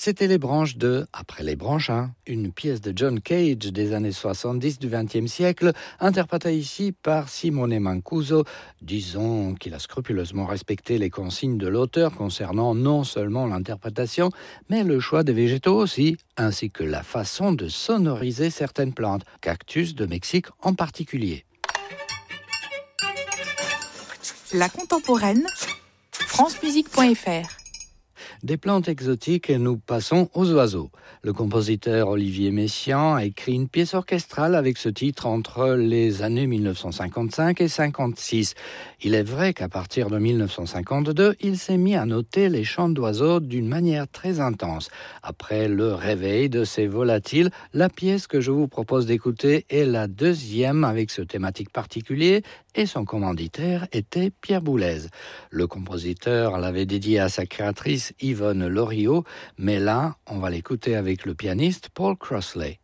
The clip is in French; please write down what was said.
C'était Les Branches de Après les branches, une pièce de John Cage des années 70 du XXe siècle, interprétée ici par Simone Mancuso. Disons qu'il a scrupuleusement respecté les consignes de l'auteur concernant non seulement l'interprétation, mais le choix des végétaux aussi, ainsi que la façon de sonoriser certaines plantes, cactus de Mexique en particulier. La contemporaine, francemusique.fr. Des plantes exotiques, nous passons aux oiseaux. Le compositeur Olivier Messiaen a écrit une pièce orchestrale avec ce titre entre les années 1955 et 56. Il est vrai qu'à partir de 1952, il s'est mis à noter les chants d'oiseaux d'une manière très intense. Après le réveil de ces volatiles, la pièce que je vous propose d'écouter est la deuxième avec ce thématique particulier et son commanditaire était Pierre Boulez. Le compositeur l'avait dédié à sa créatrice Yvonne Loriot, mais là, on va l'écouter avec le pianiste Paul Crossley.